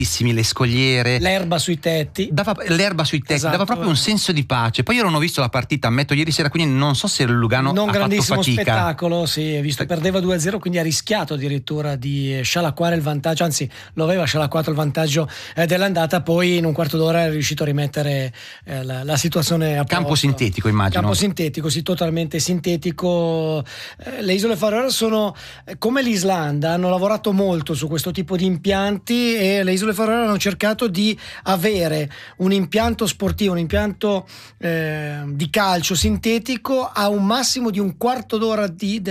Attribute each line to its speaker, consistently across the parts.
Speaker 1: le scogliere,
Speaker 2: l'erba sui tetti,
Speaker 1: dava
Speaker 2: esatto,
Speaker 1: dava proprio un senso di pace. Poi io non ho visto la partita, ammetto, ieri sera, quindi non so se il Lugano
Speaker 2: non
Speaker 1: ha
Speaker 2: grandissimo
Speaker 1: fatto fatica.
Speaker 2: spettacolo, sì, visto perdeva 2-0, quindi ha rischiato addirittura di scialacquare il vantaggio, anzi lo aveva scialacquato il vantaggio dell'andata, poi in un quarto d'ora è riuscito a rimettere la situazione a posto.
Speaker 1: Campo sintetico, immagino.
Speaker 2: Campo sintetico, sì, totalmente sintetico. Le isole Faroe sono come l'Islanda, hanno lavorato molto su questo tipo di impianti, e le isole Faroe hanno cercato di avere un impianto sportivo, un impianto di calcio sintetico a un massimo di un quarto d'ora di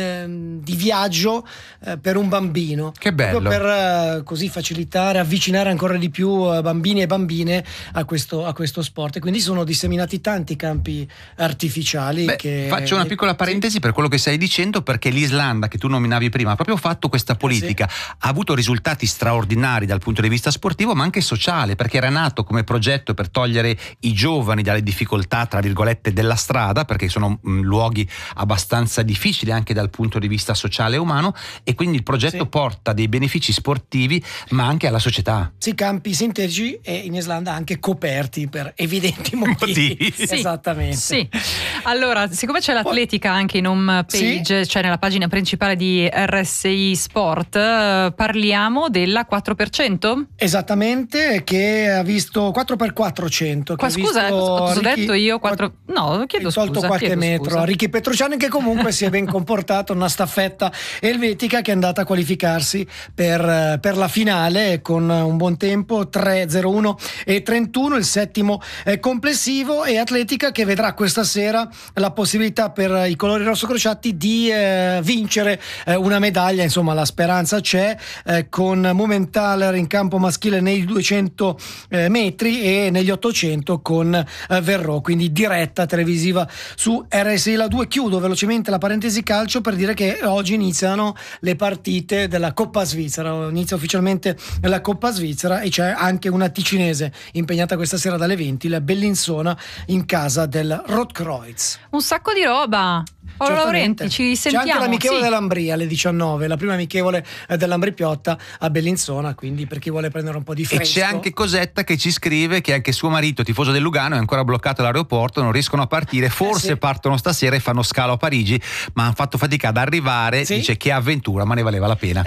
Speaker 2: viaggio per un bambino.
Speaker 1: Che bello.
Speaker 2: Proprio per così facilitare, avvicinare ancora di più bambini e bambine a questo sport. E quindi sono disseminati tanti campi artificiali.
Speaker 1: Faccio una piccola parentesi per quello che stai dicendo, perché l'Islanda, che tu nominavi prima, ha proprio fatto questa politica, ha avuto risultati straordinari dal punto di vista sportivo, ma anche sociale, perché era nato come progetto per togliere i giovani dalle difficoltà, tra virgolette, della strada, perché sono luoghi abbastanza difficili anche dal punto di vista sociale e umano, e quindi il progetto porta dei benefici sportivi ma anche alla società.
Speaker 2: Sì, campi sintetici, e in Islanda anche coperti per evidenti motivi.
Speaker 1: Sì.
Speaker 2: Esattamente.
Speaker 3: Sì. Allora, siccome c'è l'atletica anche in home page, cioè nella pagina principale di RSI Sport, parliamo della 4%?
Speaker 2: Esattamente, che ha visto 4x400.
Speaker 3: Qua, scusa, cosa ho detto io? 4... No, chiedo scusa.
Speaker 2: Tolto qualche metro a Ricky Petrucciani, che comunque si è ben comportato, una staffetta elvetica che è andata a qualificarsi per la finale con un buon tempo, 3:01 e 31, il settimo complessivo, e atletica che vedrà questa sera la possibilità per i colori rossocrociati di vincere una medaglia. Insomma, la speranza c'è, con Mumenthaler in campo maschile nei 200 metri e negli 800 con Verreau, quindi diretta televisiva su RSI La 2. Chiudo velocemente la parentesi calcio per dire che oggi iniziano le partite della Coppa Svizzera, inizia ufficialmente la Coppa Svizzera, e c'è anche una ticinese impegnata questa sera dalle 20, la Bellinzona, in casa del Rotkreuz.
Speaker 3: Un sacco di roba. Paolo Laurenti, ci sentiamo.
Speaker 2: C'è anche l'amichevole dell'Ambria alle 19, la prima amichevole dell'Ambri Piotta a Bellinzona, quindi per chi vuole prendere un po' di fresco.
Speaker 1: E c'è anche Cosetta che ci scrive che anche suo marito, tifoso del Lugano, è ancora bloccato all'aeroporto, non riescono a partire, forse partono stasera e fanno scalo a Parigi, ma hanno fatto fatica ad arrivare. Dice che avventura, ma ne valeva la pena.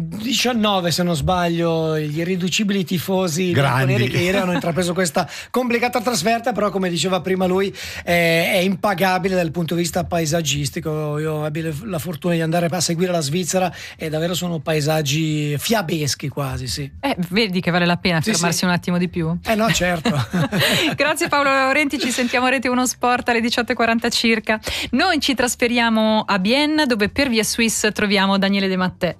Speaker 2: 19 se non sbaglio, gli irriducibili tifosi bianconeri che ieri hanno intrapreso questa complicata trasferta, però come diceva prima lui è impagabile dal punto di vista paesaggistico. Io ebbi la fortuna di andare a seguire la Svizzera e davvero sono paesaggi fiabeschi quasi, sì.
Speaker 3: Vedi che vale la pena fermarsi un attimo di più?
Speaker 2: No, certo.
Speaker 3: Grazie Paolo Laurenti, ci sentiamo a Rete 1 Sport alle 18:40 circa. Noi ci trasferiamo a Bienne, dove per via Suisse troviamo Daniele De Mattè.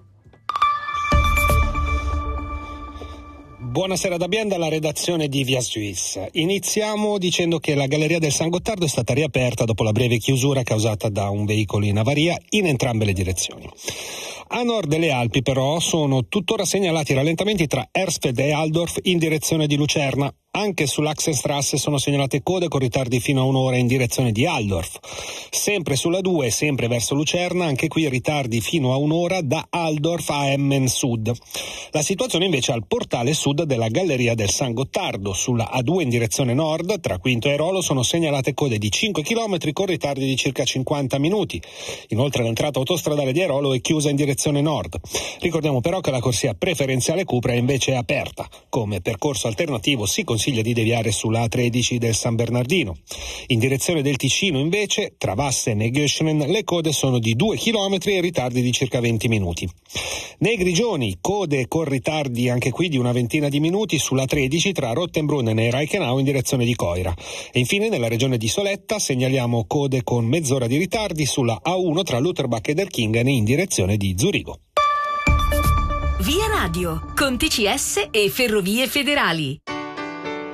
Speaker 4: Buonasera da Bienne, dalla redazione di Via Suisse. Iniziamo dicendo che la Galleria del San Gottardo è stata riaperta dopo la breve chiusura causata da un veicolo in avaria in entrambe le direzioni. A nord delle Alpi però sono tuttora segnalati rallentamenti tra Hersfeld e Altdorf in direzione di Lucerna. Anche sull'Achsenstrasse sono segnalate code con ritardi fino a un'ora in direzione di Altdorf. Sempre sulla 2, sempre verso Lucerna, anche qui ritardi fino a un'ora da Altdorf a Emmen Sud. La situazione invece al portale sud della Galleria del San Gottardo. Sulla A2 in direzione nord, tra Quinto e Rolo, sono segnalate code di 5 km con ritardi di circa 50 minuti. Inoltre l'entrata autostradale di Airolo è chiusa in direzione nord. Ricordiamo però che la corsia preferenziale Cupra è invece aperta. Come percorso alternativo si consiglia di deviare sulla A13 del San Bernardino. In direzione del Ticino invece, tra Vassen e Göschenen, le code sono di 2 km e ritardi di circa 20 minuti. Nei Grigioni, code con ritardi anche qui di una ventina di minuti sulla 13 tra Rottenbrunnen e Reichenau in direzione di Coira. E infine nella regione di Soletta segnaliamo code con mezz'ora di ritardi sulla A1 tra Lutherbach ed Erkingen in direzione di Zurigo.
Speaker 5: Via Radio, con TCS e Ferrovie Federali.